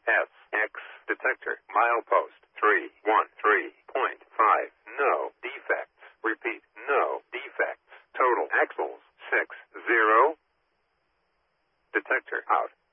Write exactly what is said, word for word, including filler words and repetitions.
S X detector. Milepost three one three point five. No defects. Repeat, no defects. Total axles six zero. Detector out.